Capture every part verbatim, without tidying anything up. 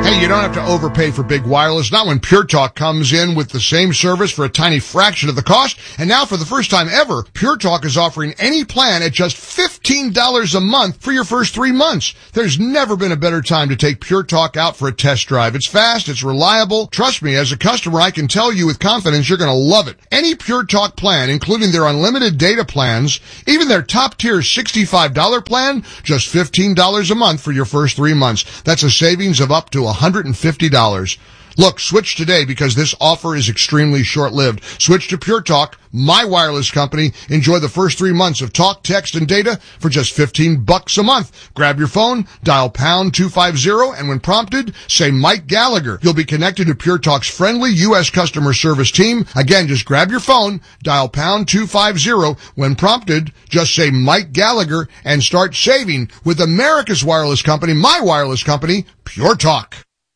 Hey, you don't have to overpay for big wireless, not when Pure Talk comes in with the same service for a tiny fraction of the cost. And now for the first time ever, Pure Talk is offering any plan at just fifteen dollars a month for your first three months. There's never been a better time to take Pure Talk out for a test drive. It's fast, it's reliable. Trust me, as a customer, I can tell you with confidence you're going to love it. Any Pure Talk plan, including their unlimited data plans, even their top-tier sixty-five dollars plan, just fifteen dollars a month for your first three months. That's a savings of up to one hundred fifty dollars. Look, switch today because this offer is extremely short-lived. Switch to Pure Talk, my wireless company. Enjoy the first three months of talk, text, and data for just fifteen bucks a month. Grab your phone, dial pound two fifty, and when prompted, say Mike Gallagher. You'll be connected to Pure Talk's friendly U S customer service team. Again, just grab your phone, dial pound two fifty. When prompted, just say Mike Gallagher and start saving with America's wireless company, my wireless company, Pure Talk.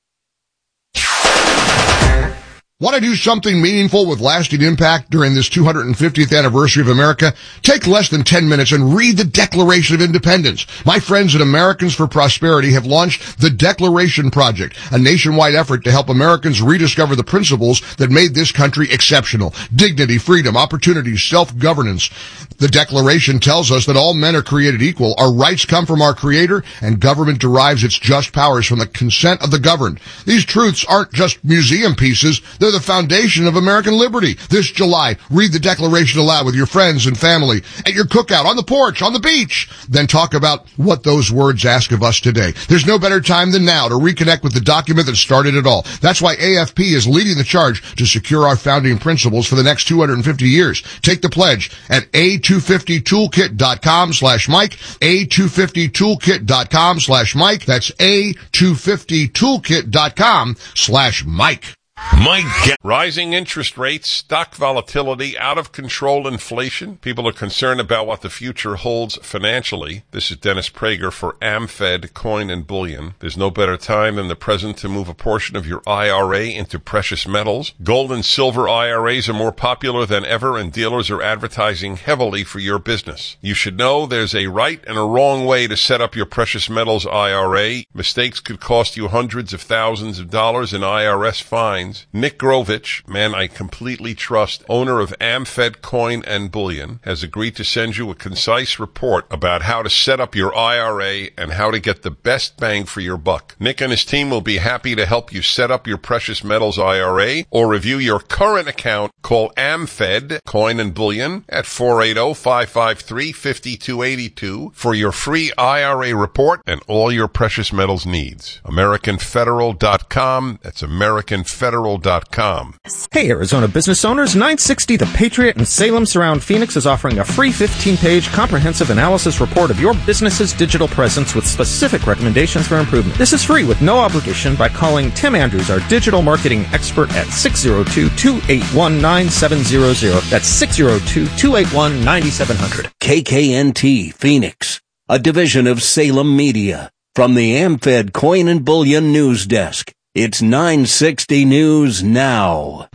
Want to do something meaningful with lasting impact during this two hundred fiftieth anniversary of America? Take less than ten minutes and read the Declaration of Independence. My friends at Americans for Prosperity have launched the Declaration Project, a nationwide effort to help Americans rediscover the principles that made this country exceptional. Dignity, freedom, opportunity, self-governance. The Declaration tells us that all men are created equal, our rights come from our Creator, and government derives its just powers from the consent of the governed. These truths aren't just museum pieces, they're the foundation of American liberty. This July, read the Declaration aloud with your friends and family, at your cookout, on the porch, on the beach. Then talk about what those words ask of us today. There's no better time than now to reconnect with the document that started it all. That's why A F P is leading the charge to secure our founding principles for the next two hundred fifty years. Take the pledge at A two fifty toolkit dot com slash Mike, A two fifty toolkit dot com slash Mike. That's A two fifty toolkit dot com slash Mike. Mike, rising interest rates, stock volatility, out of control inflation. People are concerned about what the future holds financially. This is Dennis Prager for AmFed Coin and Bullion. There's no better time than the present to move a portion of your I R A into precious metals. Gold and silver I R As are more popular than ever, and dealers are advertising heavily for your business. You should know there's a right and a wrong way to set up your precious metals I R A. Mistakes could cost you hundreds of thousands of dollars in I R S fines. Nick Grovich, man I completely trust, owner of AmFed Coin and Bullion, has agreed to send you a concise report about how to set up your I R A and how to get the best bang for your buck. Nick and his team will be happy to help you set up your precious metals I R A or review your current account. Call AmFed Coin and Bullion at four eight zero, five five three, five two eight two for your free I R A report and all your precious metals needs. American Federal dot com. That's American Federal dot com. Hey, Arizona business owners, nine sixty The Patriot in Salem Surround Phoenix is offering a free fifteen-page comprehensive analysis report of your business's digital presence with specific recommendations for improvement. This is free with no obligation by calling Tim Andrews, our digital marketing expert, at six oh two, two eight one, nine seven zero zero. That's six oh two, two eight one, nine seven zero zero. K K N T Phoenix, a division of Salem Media. From the AmFed Coin and Bullion News Desk, it's nine sixty News Now.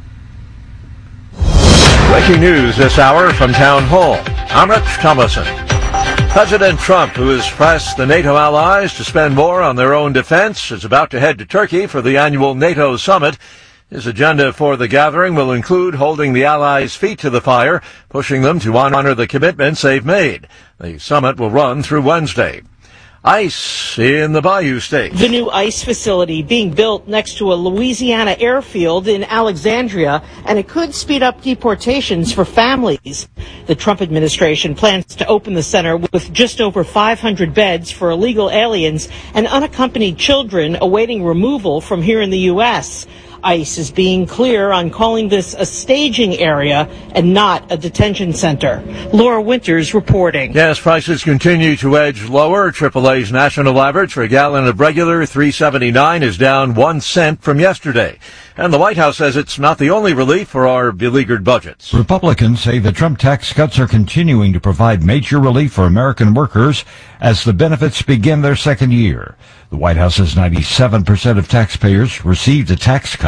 Breaking news this hour from Town Hall. I'm Rich Thomason. President Trump, who has pressed the NATO allies to spend more on their own defense, is about to head to Turkey for the annual NATO summit. His agenda for the gathering will include holding the allies' feet to the fire, pushing them to honor the commitments they've made. The summit will run through Wednesday. ICE in the Bayou State. The new ICE facility being built next to a Louisiana airfield in Alexandria, and it could speed up deportations for families. The Trump administration plans to open the center with just over five hundred beds for illegal aliens and unaccompanied children awaiting removal from here in the U S ICE is being clear on calling this a staging area and not a detention center. Laura Winters reporting. Gas prices continue to edge lower. triple A's national average for a gallon of regular three seventy-nine is down one cent from yesterday. And the White House says it's not the only relief for our beleaguered budgets. Republicans say the Trump tax cuts are continuing to provide major relief for American workers as the benefits begin their second year. The White House says ninety-seven percent of taxpayers received a tax cut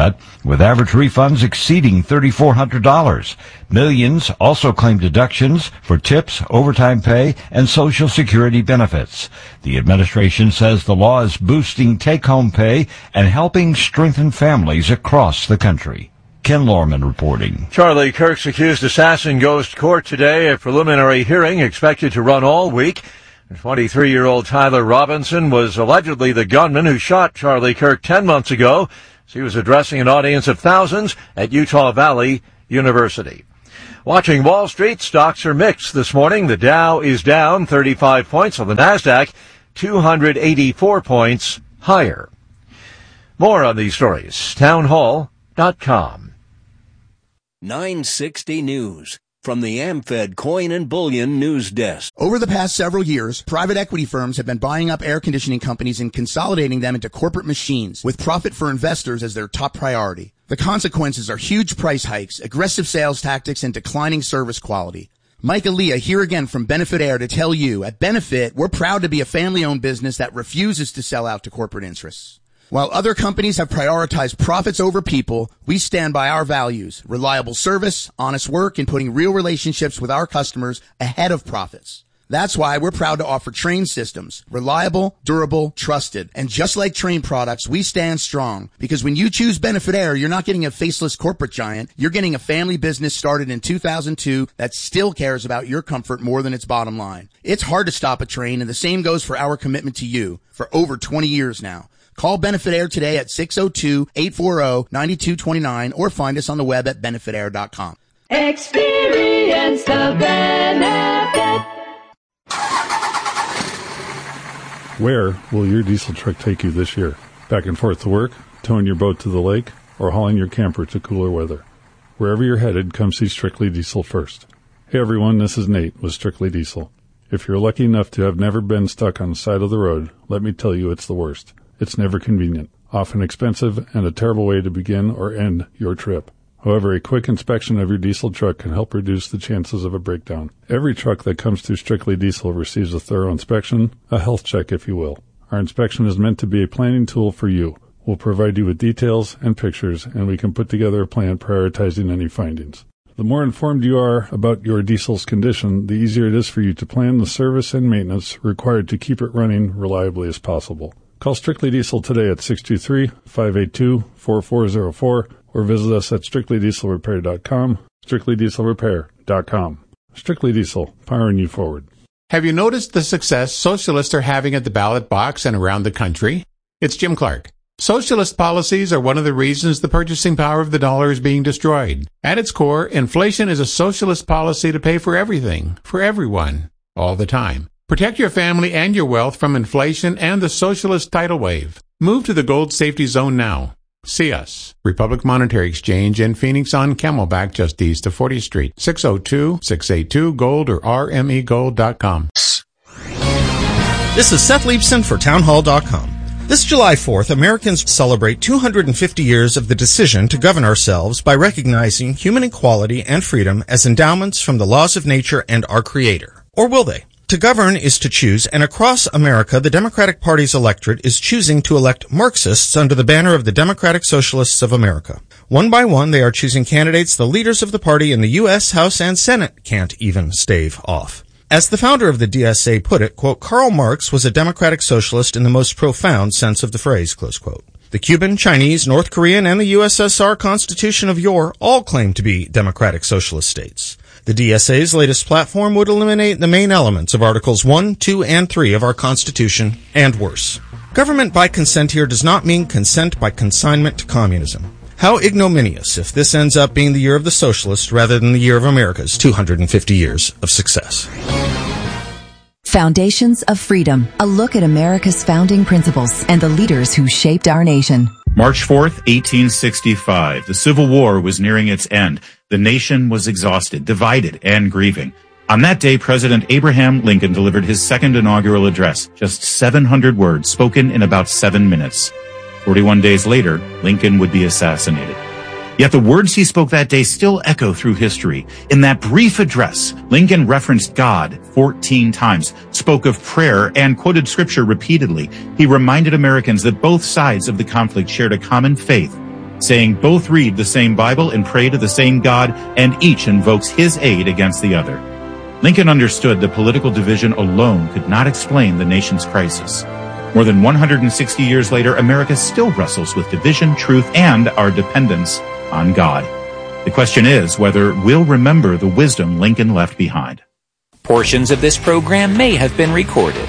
cut, with average refunds exceeding three thousand four hundred dollars. Millions also claim deductions for tips, overtime pay, and Social Security benefits. The administration says the law is boosting take-home pay and helping strengthen families across the country. Ken Lorman reporting. Charlie Kirk's accused assassin goes to court today. A preliminary hearing expected to run all week. twenty-three-year-old Tyler Robinson was allegedly the gunman who shot Charlie Kirk ten months ago as he was addressing an audience of thousands at Utah Valley University. Watching Wall Street, stocks are mixed this morning. The Dow is down thirty-five points on the NASDAQ, two hundred eighty-four points higher. More on these stories, townhall dot com. nine sixty News from the AmFed Coin and Bullion News Desk. Over the past several years, private equity firms have been buying up air conditioning companies and consolidating them into corporate machines, with profit for investors as their top priority. The consequences are huge price hikes, aggressive sales tactics, and declining service quality. Mike Aaliyah here again from Benefit Air to tell you, at Benefit, we're proud to be a family-owned business that refuses to sell out to corporate interests. While other companies have prioritized profits over people, we stand by our values, reliable service, honest work, and putting real relationships with our customers ahead of profits. That's why we're proud to offer Trane systems, reliable, durable, trusted. And just like Trane products, we stand strong, because when you choose Benefit Air, you're not getting a faceless corporate giant. You're getting a family business started in two thousand two that still cares about your comfort more than its bottom line. It's hard to stop a train, and the same goes for our commitment to you for over twenty years now. Call Benefit Air today at six oh two, eight four zero, nine two two nine or find us on the web at benefit air dot com. Experience the benefit. Where will your diesel truck take you this year? Back and forth to work, towing your boat to the lake, or hauling your camper to cooler weather? Wherever you're headed, come see Strictly Diesel first. Hey everyone, this is Nate with Strictly Diesel. If you're lucky enough to have never been stuck on the side of the road, let me tell you it's the worst. It's never convenient, often expensive, and a terrible way to begin or end your trip. However, a quick inspection of your diesel truck can help reduce the chances of a breakdown. Every truck that comes through Strictly Diesel receives a thorough inspection, a health check if you will. Our inspection is meant to be a planning tool for you. We'll provide you with details and pictures, and we can put together a plan prioritizing any findings. The more informed you are about your diesel's condition, the easier it is for you to plan the service and maintenance required to keep it running reliably as possible. Call Strictly Diesel today at six two three, five eight two, four four zero four or visit us at strictly diesel repair dot com, strictly diesel repair dot com. Strictly Diesel, powering you forward. Have you noticed the success socialists are having at the ballot box and around the country? It's Jim Clark. Socialist policies are one of the reasons the purchasing power of the dollar is being destroyed. At its core, inflation is a socialist policy to pay for everything, for everyone, all the time. Protect your family and your wealth from inflation and the socialist tidal wave. Move to the Gold Safety Zone now. See us. Republic Monetary Exchange in Phoenix on Camelback, just east of fortieth Street. six oh two, six eight two, gold or r m e gold dot com. This is Seth Leibson for townhall dot com. This July fourth, Americans celebrate two hundred fifty years of the decision to govern ourselves by recognizing human equality and freedom as endowments from the laws of nature and our Creator. Or will they? To govern is to choose, and across America, the Democratic Party's electorate is choosing to elect Marxists under the banner of the Democratic Socialists of America. One by one, they are choosing candidates the leaders of the party in the U S, House, and Senate can't even stave off. As the founder of the D S A put it, quote, Karl Marx was a democratic socialist in the most profound sense of the phrase, close quote. The Cuban, Chinese, North Korean, and the U S S R Constitution of yore all claim to be democratic socialist states. The D S A's latest platform would eliminate the main elements of Articles one, two, and three of our Constitution, and worse. Government by consent here does not mean consent by consignment to communism. How ignominious if this ends up being the year of the socialist rather than the year of America's two hundred fifty years of success. Foundations of Freedom, a look at America's founding principles and the leaders who shaped our nation. March fourth, eighteen sixty-five. The Civil War was nearing its end. The nation was exhausted, divided, and grieving. On that day, President Abraham Lincoln delivered his second inaugural address, just seven hundred words spoken in about seven minutes. forty-one days later, Lincoln would be assassinated. Yet the words he spoke that day still echo through history. In that brief address, Lincoln referenced God fourteen times, spoke of prayer, and quoted scripture repeatedly. He reminded Americans that both sides of the conflict shared a common faith saying both read the same Bible and pray to the same God, and each invokes his aid against the other. Lincoln understood that political division alone could not explain the nation's crisis. More than one hundred sixty years later, America still wrestles with division, truth, and our dependence on God. The question is whether we'll remember the wisdom Lincoln left behind. Portions of this program may have been recorded.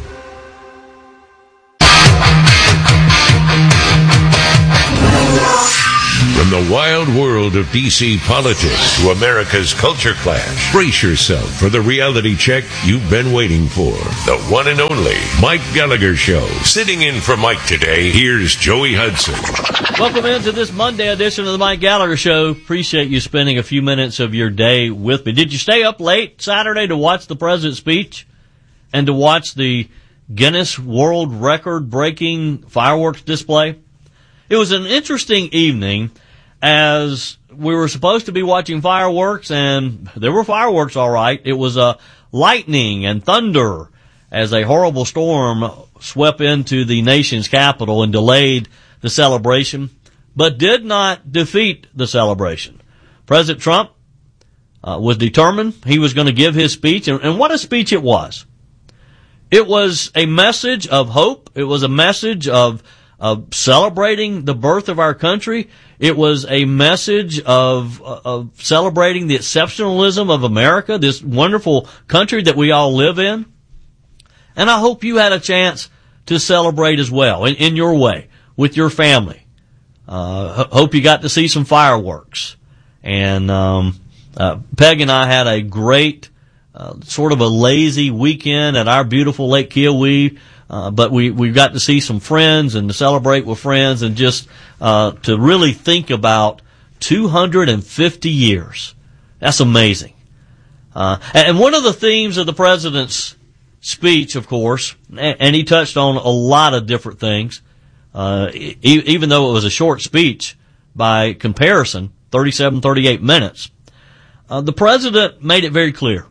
From the wild world of D C politics to America's culture clash, brace yourself for the reality check you've been waiting for. The one and only Mike Gallagher Show. Sitting in for Mike today, here's Joey Hudson. Welcome into this Monday edition of the Mike Gallagher Show. Appreciate you spending a few minutes of your day with me. Did you stay up late Saturday to watch the president's speech and to watch the Guinness World Record-breaking fireworks display? It was an interesting evening, as we were supposed to be watching fireworks, and there were fireworks, all right. It was uh, lightning and thunder as a horrible storm swept into the nation's capital and delayed the celebration, but did not defeat the celebration. President Trump uh, was determined he was going to give his speech, and, and what a speech it was. It was a message of hope. It was a message of of celebrating the birth of our country. It was a message of, of celebrating the exceptionalism of America, this wonderful country that we all live in. And I hope you had a chance to celebrate as well, in, in your way, with your family. Uh, hope you got to see some fireworks. And, um, uh, Peg and I had a great, uh, sort of a lazy weekend at our beautiful Lake Kiowee. Uh, but we, we got to see some friends and to celebrate with friends and just, uh, to really think about two hundred fifty years. That's amazing. Uh, and one of the themes of the president's speech, of course, and he touched on a lot of different things, uh, e- even though it was a short speech by comparison, thirty-seven, thirty-eight minutes, uh, the president made it very clear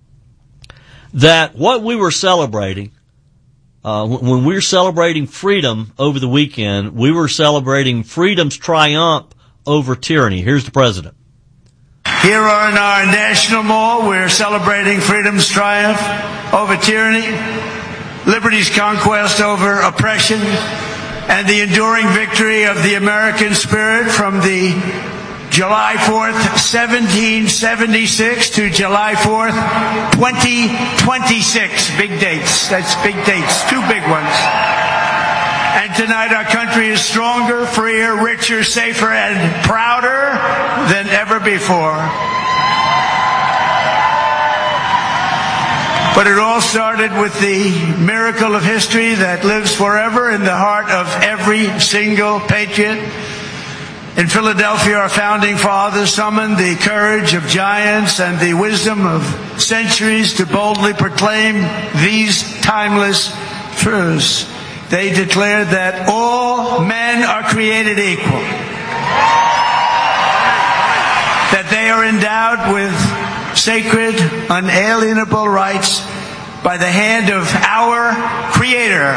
that what we were celebrating, Uh, when we were celebrating freedom over the weekend, we were celebrating freedom's triumph over tyranny. Here's the president. Here on our National Mall, we're celebrating freedom's triumph over tyranny, liberty's conquest over oppression, and the enduring victory of the American spirit from the July fourth, seventeen seventy-six to July fourth, twenty twenty-six. Big dates. That's big dates. Two big ones. And tonight our country is stronger, freer, richer, safer, and prouder than ever before. But it all started with the miracle of history that lives forever in the heart of every single patriot. In Philadelphia, our founding fathers summoned the courage of giants and the wisdom of centuries to boldly proclaim these timeless truths. They declared that all men are created equal, that they are endowed with sacred, unalienable rights by the hand of our Creator,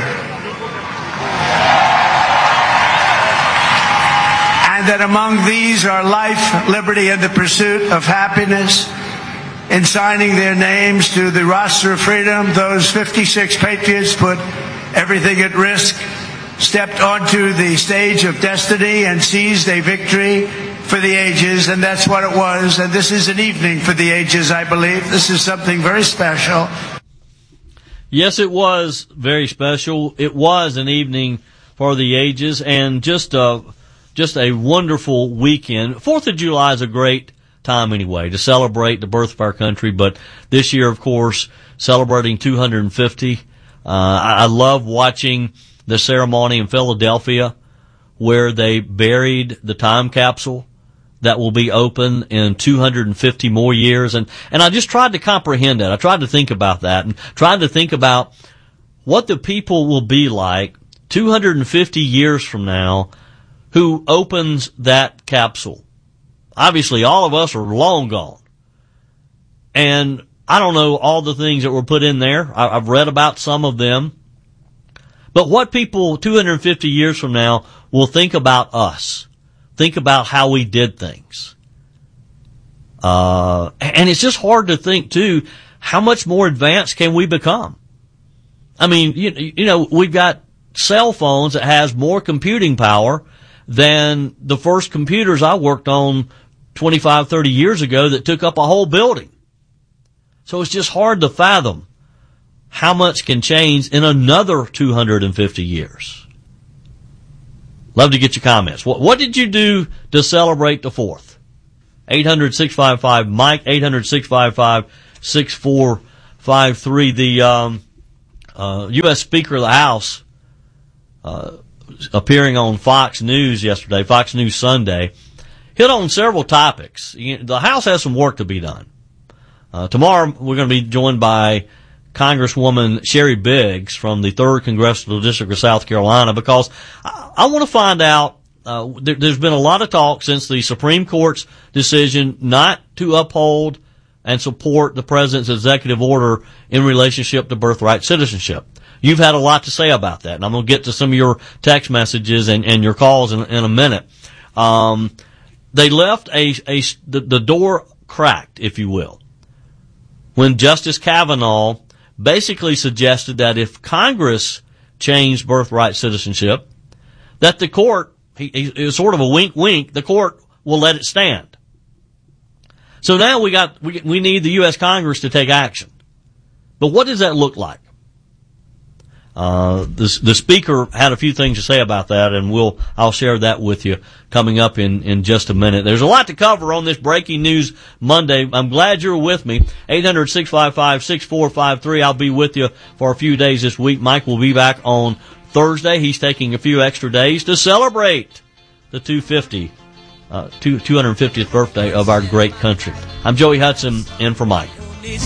and that among these are life, liberty, and the pursuit of happiness. In signing their names to the roster of freedom, those fifty-six patriots put everything at risk, stepped onto the stage of destiny, and seized a victory for the ages, and that's what it was. And this is an evening for the ages, I believe. This is something very special. Yes, it was very special. It was an evening for the ages, and just a, just a wonderful weekend. Fourth of July is a great time anyway to celebrate the birth of our country, but this year, of course, celebrating two hundred fifty. Uh, I love watching the ceremony in Philadelphia where they buried the time capsule that will be open in two hundred fifty more years. And, and I just tried to comprehend that. I tried to think about that and tried to think about what the people will be like two hundred fifty years from now who opens that capsule. Obviously, all of us are long gone. And I don't know all the things that were put in there. I've read about some of them. But what people two hundred fifty years from now will think about us, think about how we did things. Uh, and it's just hard to think, too, how much more advanced can we become? I mean, you, you know, we've got cell phones that has more computing power than the first computers I worked on twenty-five, thirty years ago that took up a whole building. So it's just hard to fathom how much can change in another two hundred fifty years. Love to get your comments. What, what did you do to celebrate the fourth? eight hundred, six five five, Mike, eight hundred, six five five, six four five three. The um, uh, U S Speaker of the House uh, appearing on Fox News yesterday, Fox News Sunday, hit on several topics. The House has some work to be done. Uh, tomorrow we're going to be joined by Congresswoman Sherry Biggs from the third Congressional District of South Carolina, because I, I want to find out, uh, there, there's been a lot of talk since the Supreme Court's decision not to uphold and support the President's executive order in relationship to birthright citizenship. You've had a lot to say about that, and I'm going to get to some of your text messages and, and your calls in, in a minute. Um, they left a, a the, the door cracked, if you will, when Justice Kavanaugh basically suggested that if Congress changed birthright citizenship, that the court, he, he, it was sort of a wink wink, the court will let it stand. So now we got, we, we need the U S Congress to take action. But what does that look like? Uh, the, the speaker had a few things to say about that, and we'll, I'll share that with you coming up in, in just a minute. There's a lot to cover on this Breaking News Monday. I'm glad you're with me. eight hundred, six five five, six four five three. I'll be with you for a few days this week. Mike will be back on Thursday. He's taking a few extra days to celebrate the two fifty, uh, two, two hundred fiftieth birthday of our great country. I'm Joey Hudson, in for Mike.